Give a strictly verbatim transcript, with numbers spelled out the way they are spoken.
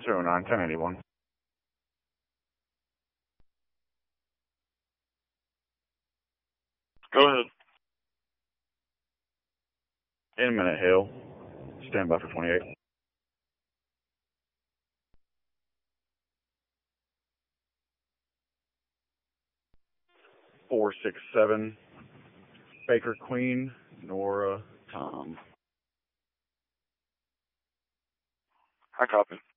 zero nine, ten eighty-one. Go ahead. In a minute, Hill. Stand by for twenty-eight. four six seven, Baker Queen, Nora, Tom. I copy.